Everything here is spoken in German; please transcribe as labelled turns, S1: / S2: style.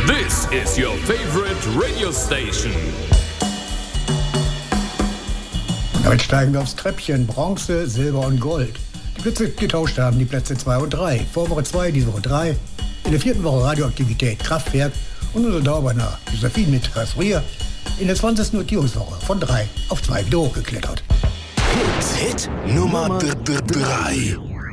S1: This is your favorite radio station.
S2: Damit steigen wir aufs Treppchen. Bronze, Silber und Gold. Die Plätze getauscht haben, die Plätze 2 und 3. Vorwoche 2, diese Woche 3. In der 4. Woche Radioaktivität, Kraftwerk und unser Dauerbrenner Josephine mit Früher. In der 20. Notierungswoche von 3 auf 2 wieder hochgeklettert.
S3: Hit Nummer 3.